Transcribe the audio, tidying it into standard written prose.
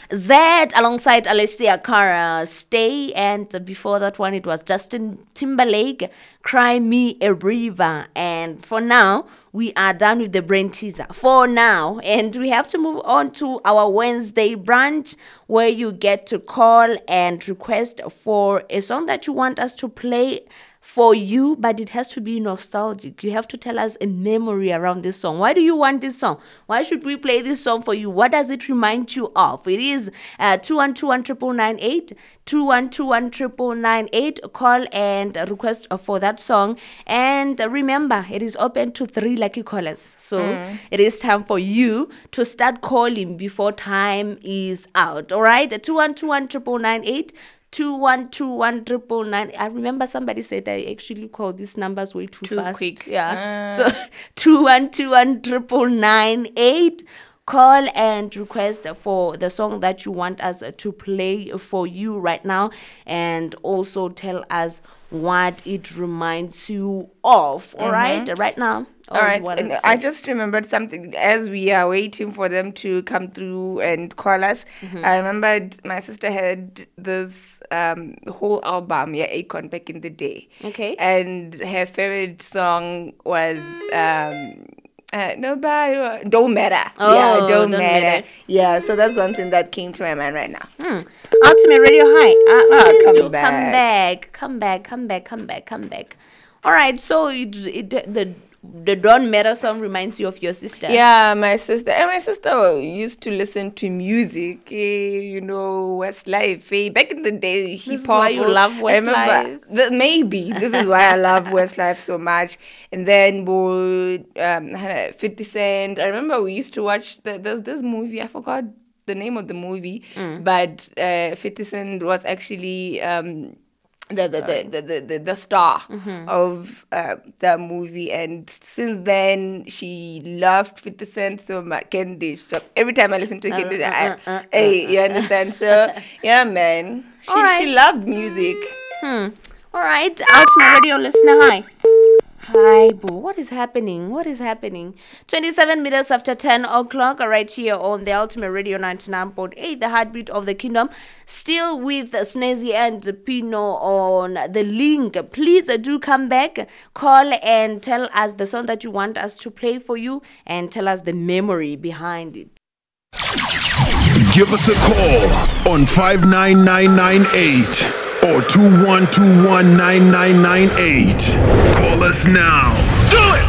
Zed alongside Alessia Cara, Stay, and before that one it was Justin Timberlake, Cry Me a River. And for now, we are done with the brain teaser for now, and we have to move on to our Wednesday brunch, where you get to call and request for a song that you want us to play for you, but it has to be nostalgic. You have to tell us a memory around this song. Why do you want this song? Why should we play this song for you? What does it remind you of? It is 2121 2121 Call and request for that song. And remember, it is open to 3 lucky callers. So it is time for you to start calling before time is out. All right, 2121 2121 I remember somebody said I actually called these numbers way too fast. Quick. Yeah. So 2121 call and request for the song that you want us to play for you right now, and also tell us what it reminds you of. All right, right now. All right, and I just remembered something as we are waiting for them to come through and call us. I remembered my sister had this whole album, Akon, back in the day. Okay. And her favorite song was Nobody, Don't Matter. Oh, Don't Don't matter. Matter. Yeah, so that's one thing that came to my mind right now. Ultimate Radio, hi. Come back. Come back. All right, so the Don't Matter song reminds you of your sister. Yeah, my sister. And my sister used to listen to music, Westlife. Back in the day, hip hop. This is why you love Westlife. Maybe. This is why I love Westlife so much. And then 50 Cent. I remember we used to watch there's this movie. I forgot the name of the movie. But 50 Cent was actually... the star of the movie, and since then she loved 50 Cent so much. Candy Shop. Every time I listen to Candy, hey, you understand? So yeah, man, she loved music. All right, Ultimate Radio listener, hi. Hi, boo. What is happening? 27 minutes after 10 o'clock, right here on the Ultimate Radio 99.8, the heartbeat of the kingdom. Still with Snazzy and Pino on the link. Please do come back, call and tell us the song that you want us to play for you, and tell us the memory behind it. Give us a call on 59998 or 2121 9998. Call us now. Do it!